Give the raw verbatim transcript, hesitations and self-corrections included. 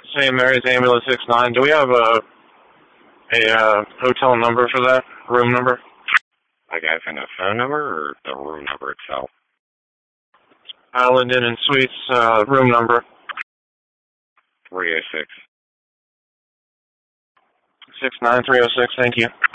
Saint Mary's Ambulance six nine. Do we have a a uh, hotel number for that? Room number? Like as in a phone number or the room number itself? Island Inn and Suites, uh, room number. three oh six. six nine three oh six, thank you.